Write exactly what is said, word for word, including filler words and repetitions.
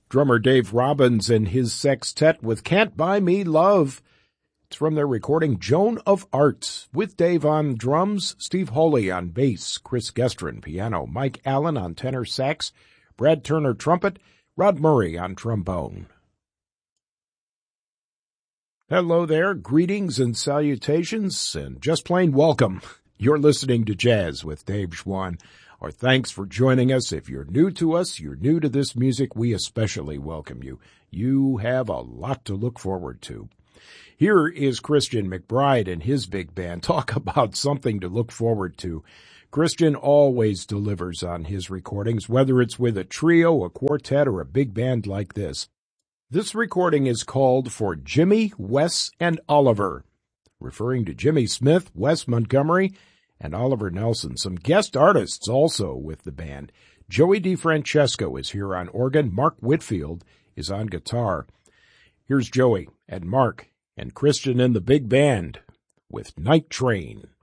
Drummer Dave Robbins and his sextet with Can't Buy Me Love. It's from their recording Joan of Arc, with Dave on drums, Steve Hawley on bass, Chris Gestrin piano, Mike Allen on tenor sax, Brad Turner trumpet, Rod Murray on trombone. Hello there, greetings and salutations, and just plain welcome. You're listening to Jazz with Dave Schwann. Our thanks for joining us. If you're new to us, you're new to this music, we especially welcome you. You have a lot to look forward to. Here is Christian McBride and his big band. Talk about something to look forward to. Christian always delivers on his recordings, whether it's with a trio, a quartet, or a big band like this. This recording is called For Jimmy, Wes, and Oliver, referring to Jimmy Smith, Wes Montgomery, and Oliver Nelson. Some guest artists also with the band. Joey DeFrancesco is here on organ. Mark Whitfield is on guitar. Here's Joey and Mark and Christian in the big band with Night Train.